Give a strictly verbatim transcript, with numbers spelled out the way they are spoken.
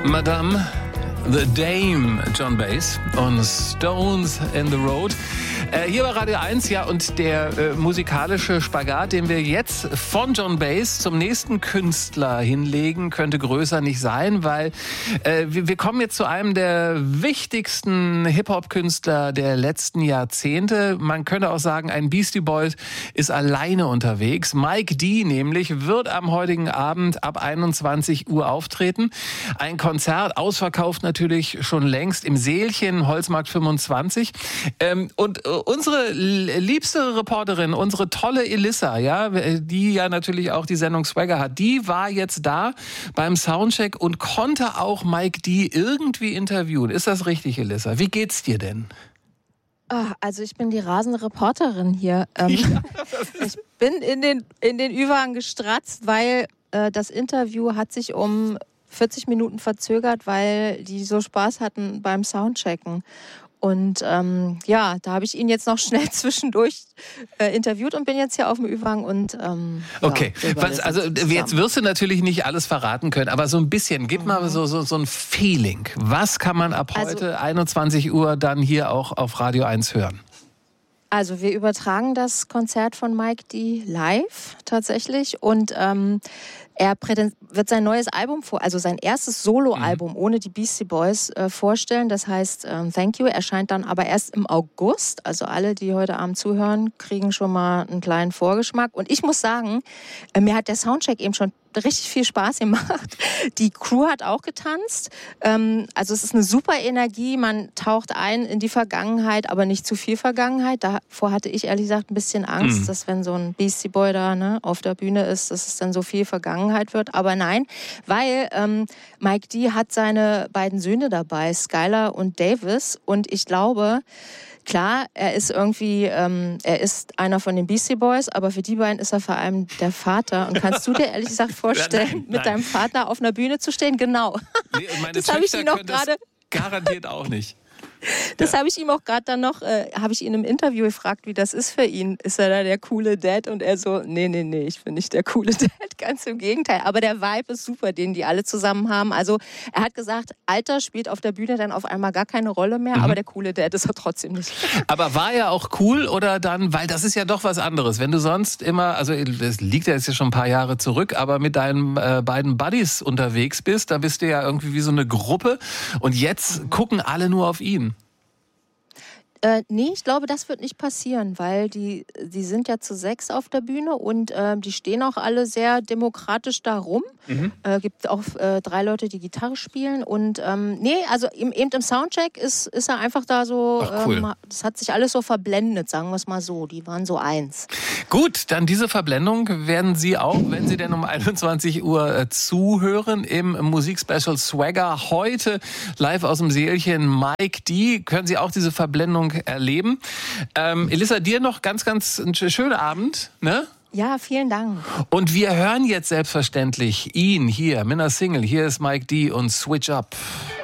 Madame, The Dame, John Bass und Stones in the Road. Äh, hier bei Radio eins, ja, und der äh, musikalische Spagat, den wir jetzt von John Bass zum nächsten Künstler hinlegen, könnte größer nicht sein, weil äh, wir, wir kommen jetzt zu einem der wichtigsten Hip-Hop-Künstler der letzten Jahrzehnte. Man könnte auch sagen, ein Beastie Boy ist alleine unterwegs. Mike D. nämlich wird am heutigen Abend ab einundzwanzig Uhr auftreten. Ein Konzert, ausverkauft natürlich schon längst im Seelchen, Holzmarkt fünfundzwanzig. Ähm, und äh, unsere liebste Reporterin, unsere tolle Elissa, ja, die ja natürlich auch die Sendung Swagger hat, die war jetzt da beim Soundcheck und konnte auch Mike D. irgendwie interviewen. Ist das richtig, Elissa? Wie geht's dir denn? Ach, also ich bin die rasende Reporterin hier. Ähm, ja, ich bin in den, in den Ü-Wagen gestratzt, weil äh, das Interview hat sich um vierzig Minuten verzögert, weil die so Spaß hatten beim Soundchecken. Und ähm, ja, da habe ich ihn jetzt noch schnell zwischendurch äh, interviewt und bin jetzt hier auf dem Ü-Wagen und ähm, okay, ja, was, also jetzt wirst du natürlich nicht alles verraten können, aber so ein bisschen, gib mhm. mal so, so, so ein Feeling. Was kann man ab heute also, einundzwanzig Uhr dann hier auch auf Radio eins hören? Also wir übertragen das Konzert von Mike D. live tatsächlich und ähm, er wird sein neues Album, vor, also sein erstes Soloalbum mhm. ohne die Beastie Boys äh, vorstellen. Das heißt ähm, Thank You, erscheint dann aber erst im August. Also alle, die heute Abend zuhören, kriegen schon mal einen kleinen Vorgeschmack. Und ich muss sagen, äh, mir hat der Soundcheck eben schon richtig viel Spaß gemacht. Die Crew hat auch getanzt. Ähm, also es ist eine super Energie. Man taucht ein in die Vergangenheit, aber nicht zu viel Vergangenheit. Davor hatte ich ehrlich gesagt ein bisschen Angst, mhm. dass wenn so ein Beastie Boy da ne, auf der Bühne ist, dass es dann so viel Vergangenheit wird. Aber nein, weil ähm, Mike D. hat seine beiden Söhne dabei, Skylar und Davis. Und ich glaube, klar, er ist irgendwie, ähm, er ist einer von den Beastie Boys, aber für die beiden ist er vor allem der Vater. Und kannst du dir ehrlich gesagt vorstellen, nein, nein. mit deinem Vater auf einer Bühne zu stehen? Genau. Nee, meine das habe ich ihn noch gerade. Garantiert auch nicht. Das ja. habe ich ihm auch gerade dann noch, äh, habe ich ihn im Interview gefragt, wie das ist für ihn. Ist er da der coole Dad? Und er so, nee, nee, nee, ich bin nicht der coole Dad, ganz im Gegenteil. Aber der Vibe ist super, den die alle zusammen haben. Also er hat gesagt, Alter spielt auf der Bühne dann auf einmal gar keine Rolle mehr, mhm. aber der coole Dad ist er trotzdem nicht. Aber war er auch cool oder dann, weil das ist ja doch was anderes. Wenn du sonst immer, also das liegt ja jetzt ja schon ein paar Jahre zurück, aber mit deinen äh, beiden Buddies unterwegs bist, da bist du ja irgendwie wie so eine Gruppe und jetzt mhm. gucken alle nur auf ihn. Äh, nee, ich glaube, das wird nicht passieren, weil die, die sind ja zu sechs auf der Bühne und äh, die stehen auch alle sehr demokratisch da rum. Mhm. Äh, gibt auch äh, drei Leute, die Gitarre spielen und ähm, nee, also im, eben im Soundcheck ist, ist er einfach da so, Ach, cool. ähm, das hat sich alles so verblendet, sagen wir es mal so, die waren so eins. Gut, dann diese Verblendung werden Sie auch, wenn Sie denn um einundzwanzig Uhr äh, zuhören, im Musikspecial Swagger heute live aus dem Seelchen Mike D. Können Sie auch diese Verblendung erleben. Ähm, Elissa, dir noch ganz, ganz einen schönen Abend, ne? Ja, vielen Dank. Und wir hören jetzt selbstverständlich ihn hier, Minna Single. Hier ist Mike D. und Switch Up.